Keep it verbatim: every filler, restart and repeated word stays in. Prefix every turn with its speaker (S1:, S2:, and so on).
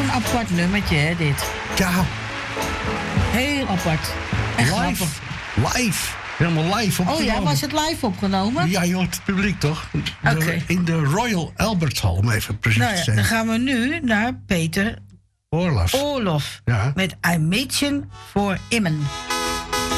S1: een apart nummertje, hè, dit.
S2: Ja.
S1: Heel apart. En
S2: live.
S1: grappig.
S2: Live. Helemaal live opgenomen.
S1: Oh ja, was het live opgenomen?
S2: Ja, je hoort het publiek toch?
S1: Oké. Okay.
S2: In de Royal Albert Hall, om even precies
S1: nou
S2: te
S1: ja,
S2: zeggen.
S1: dan gaan we nu naar Peter
S2: Oorlof.
S1: Oorlof.
S2: Ja.
S1: Met Ein Mädchen voor Immen.